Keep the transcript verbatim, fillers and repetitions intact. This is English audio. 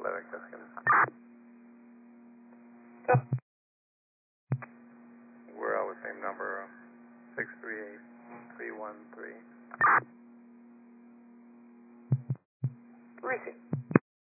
Pacific, that's good. We're out with same number, six three eight, three one three. Receive.